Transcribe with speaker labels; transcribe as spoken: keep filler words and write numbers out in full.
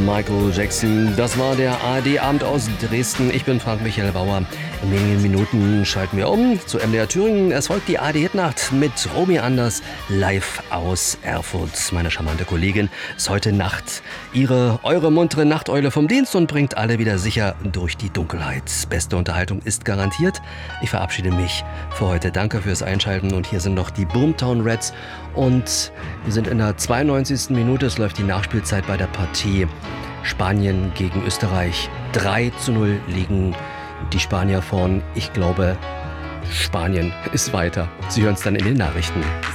Speaker 1: Michael Jackson. Das war der A R D-Abend aus Dresden. Ich bin Frank-Michael Bauer. In wenigen Minuten schalten wir um zu M D R Thüringen. Es folgt die A R D-Hitnacht mit Romy Anders live aus Erfurt. Meine charmante Kollegin ist heute Nacht ihre, eure muntere Nachteule vom Dienst und bringt alle wieder sicher durch die Dunkelheit. Beste Unterhaltung ist garantiert. Ich verabschiede mich für heute. Danke fürs Einschalten und hier sind noch die Boomtown Rats und wir sind in der zweiundneunzigsten Minute. Es läuft die Nachspielzeit bei der Partie Spanien gegen Österreich. drei zu null liegen die Spanier vorn. Ich glaube, Spanien ist weiter. Sie hören es dann in den Nachrichten.